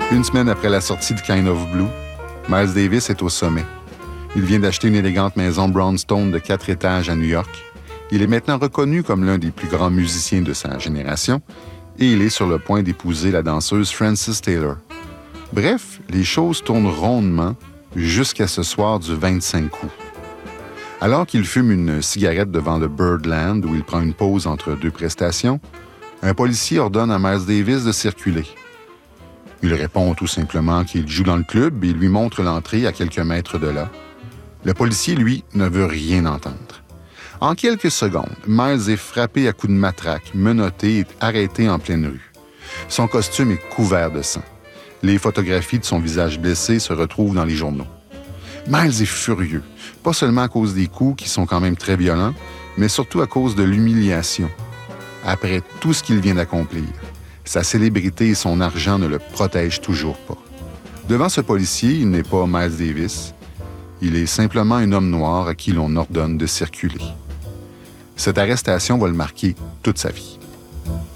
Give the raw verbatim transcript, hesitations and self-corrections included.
Une semaine après la sortie de Kind of Blue, Miles Davis est au sommet. Il vient d'acheter une élégante maison brownstone de quatre étages à New York. Il est maintenant reconnu comme l'un des plus grands musiciens de sa génération et il est sur le point d'épouser la danseuse Frances Taylor. Bref, les choses tournent rondement jusqu'à ce soir du vingt-cinq août. Alors qu'il fume une cigarette devant le Birdland où il prend une pause entre deux prestations, un policier ordonne à Miles Davis de circuler. Il répond tout simplement qu'il joue dans le club et lui montre l'entrée à quelques mètres de là. Le policier, lui, ne veut rien entendre. En quelques secondes, Miles est frappé à coups de matraque, menotté et arrêté en pleine rue. Son costume est couvert de sang. Les photographies de son visage blessé se retrouvent dans les journaux. Miles est furieux, pas seulement à cause des coups qui sont quand même très violents, mais surtout à cause de l'humiliation. Après tout ce qu'il vient d'accomplir, sa célébrité et son argent ne le protègent toujours pas. Devant ce policier, il n'est pas Miles Davis. Il est simplement un homme noir à qui l'on ordonne de circuler. Cette arrestation va le marquer toute sa vie.